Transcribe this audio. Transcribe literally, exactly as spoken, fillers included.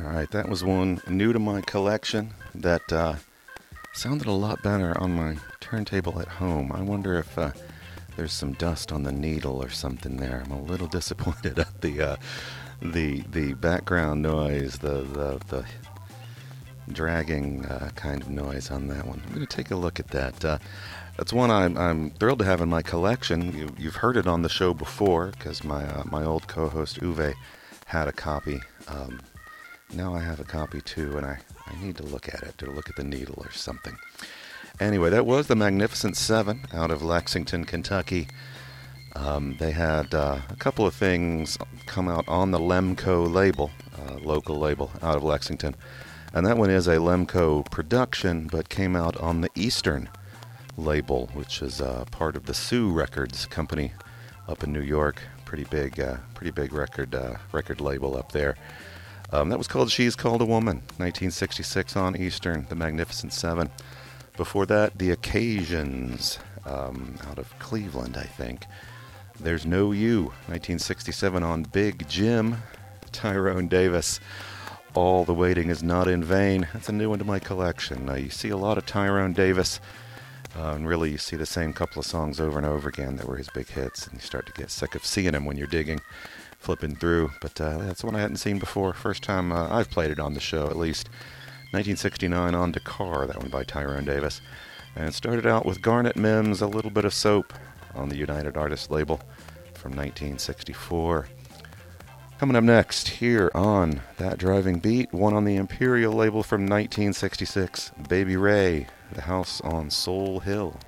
right, that was one new to my collection that uh, sounded a lot better on my turntable at home. I wonder if uh, there's some dust on the needle or something there. I'm a little disappointed at the uh, the the background noise, the the, the dragging uh, kind of noise on that one. I'm going to take a look at that. Uh, that's one I'm, I'm thrilled to have in my collection. You, you've heard it on the show before because my uh, my old co-host Uwe had a copy. Um, now I have a copy too, and I, I need to look at it, to look at the needle or something. Anyway, that was the Magnificent Seven out of Lexington, Kentucky. Um, they had uh, a couple of things come out on the Lemco label, uh, local label out of Lexington. And that one is a Lemco production, but came out on the Eastern label, which is uh, part of the Sue Records company up in New York. Pretty big, uh, pretty big record uh, record label up there. Um, that was called She's Called a Woman, nineteen sixty-six on Eastern, the Magnificent Seven. Before that, The Occasions, um, out of Cleveland, I think. There's No You, nineteen sixty-seven on Big Jim, Tyrone Davis. All the Waiting Is Not in Vain. That's a new one to my collection. Uh, you see a lot of Tyrone Davis, uh, and really you see the same couple of songs over and over again that were his big hits, and you start to get sick of seeing him when you're digging, flipping through. But uh, that's one I hadn't seen before. First time uh, I've played it on the show, at least. nineteen sixty-nine on Dakar, that one by Tyrone Davis. And it started out with Garnet Mimms, A Little Bit of Soap, on the United Artists label from nineteen sixty-four. Coming up next here on That Driving Beat, one on the Imperial label from nineteen sixty-six, Baby Ray, The House on Soul Hill.